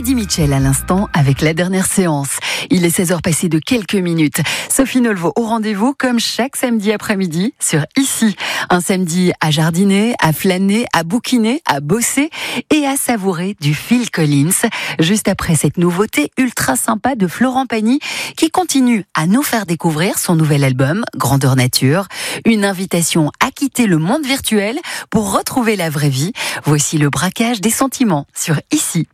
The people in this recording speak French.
Eddie Mitchell à l'instant avec la dernière séance. Il est 16h passé de quelques minutes. Sophie Nolvo au rendez-vous comme chaque samedi après-midi sur Ici. Un samedi à jardiner, à flâner, à bouquiner, à bosser et à savourer du Phil Collins. Juste après cette nouveauté ultra sympa de Florent Pagny qui continue à nous faire découvrir son nouvel album Grandeur Nature. Une invitation à quitter le monde virtuel pour retrouver la vraie vie. Voici le braquage des sentiments sur Ici.